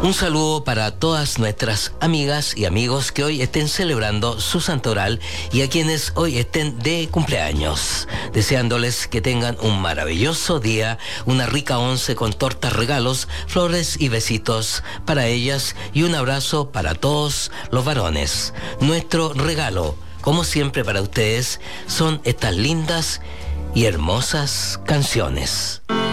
Un saludo para todas nuestras amigas y amigos que hoy estén celebrando su santoral y a quienes hoy estén de cumpleaños, deseándoles que tengan un maravilloso día, una rica once con tortas, regalos, flores y besitos para ellas y un abrazo para todos los varones. Nuestro regalo, como siempre para ustedes, son estas lindas y hermosas canciones.